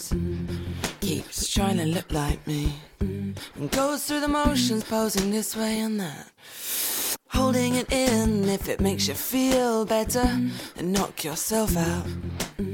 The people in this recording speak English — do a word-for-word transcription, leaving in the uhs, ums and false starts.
Keeps trying to look like me, and goes through the motions, posing this way and that, holding it in if it makes you feel better, and knock yourself out.